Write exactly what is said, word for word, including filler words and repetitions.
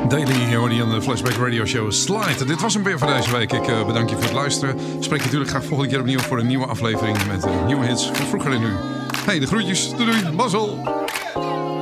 Daily hoorde je een Flashback Radio Show Slide. Dit was hem weer voor deze week. Ik uh, bedank je voor het luisteren. Spreek je natuurlijk graag volgende keer opnieuw voor een nieuwe aflevering met uh, nieuwe hits van vroeger en nu. Hey, de groetjes. Doei doei. Mazzel.